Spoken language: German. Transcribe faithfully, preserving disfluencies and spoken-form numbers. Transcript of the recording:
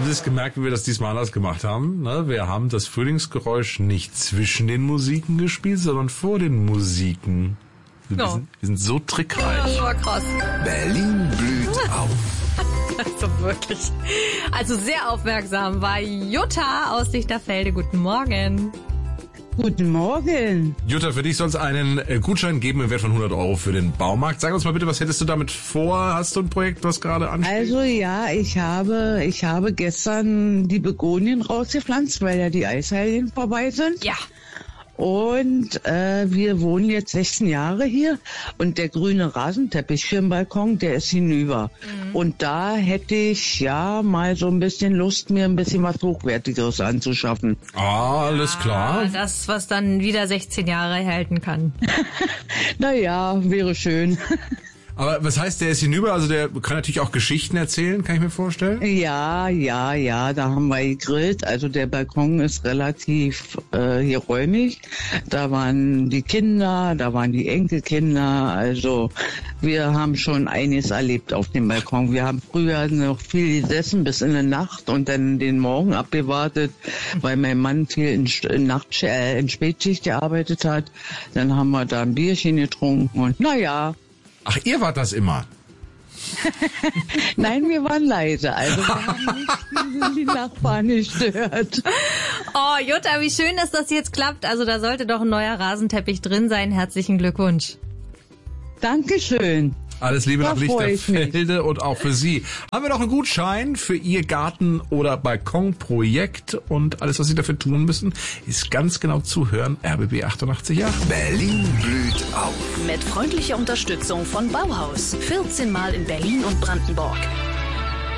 Haben Sie es gemerkt, wie wir das diesmal anders gemacht haben? Ne? Wir haben das Frühlingsgeräusch nicht zwischen den Musiken gespielt, sondern vor den Musiken. Wir, No. sind, wir sind so trickreich. Das war krass. Berlin blüht auf. Also wirklich. Also sehr aufmerksam war Jutta aus Lichterfelde. Guten Morgen. Guten Morgen. Jutta, für dich soll es einen äh, Gutschein geben im Wert von hundert Euro für den Baumarkt. Sag uns mal bitte, was hättest du damit vor? Hast du ein Projekt, was gerade ansteht? Also ja, ich habe, ich habe gestern die Begonien rausgepflanzt, weil ja die Eisheiligen vorbei sind. Ja. Und äh, wir wohnen jetzt sechzehn Jahre hier und der grüne Rasenteppich für den Balkon, der ist hinüber. Mhm. Und da hätte ich ja mal so ein bisschen Lust, mir ein bisschen was Hochwertigeres anzuschaffen. Ah, alles klar. Ah, das, was dann wieder sechzehn Jahre halten kann. Naja, wäre schön. Aber was heißt, der ist hinüber? Also der kann natürlich auch Geschichten erzählen, kann ich mir vorstellen? Ja, ja, ja, da haben wir gegrillt. Also der Balkon ist relativ äh, hier räumig. Da waren die Kinder, da waren die Enkelkinder. Also wir haben schon einiges erlebt auf dem Balkon. Wir haben früher noch viel gesessen bis in die Nacht und dann den Morgen abgewartet, weil mein Mann viel in, in, Nacht, äh, in Spätschicht gearbeitet hat. Dann haben wir da ein Bierchen getrunken und naja. Ach, ihr wart das immer? Nein, wir waren leise. Also wir haben nicht die Nachbarn gestört. Oh, Jutta, wie schön, dass das jetzt klappt. Also da sollte doch ein neuer Rasenteppich drin sein. Herzlichen Glückwunsch. Dankeschön. Alles Liebe Da nach freu ich mich. Lichterfelde und auch für Sie. Haben wir noch einen Gutschein für Ihr Garten- oder Balkonprojekt und alles, was Sie dafür tun müssen, ist ganz genau zuhören. R B B achtundachtzig Komma acht. Berlin blüht auf. Mit freundlicher Unterstützung von Bauhaus. vierzehn Mal in Berlin und Brandenburg.